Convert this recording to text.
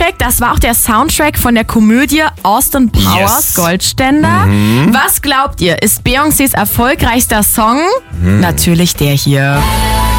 richtig. Das war auch der Soundtrack von der Komödie Austin Powers Goldständer. Was glaubt ihr, ist Beyoncés erfolgreichster Song? Natürlich der hier.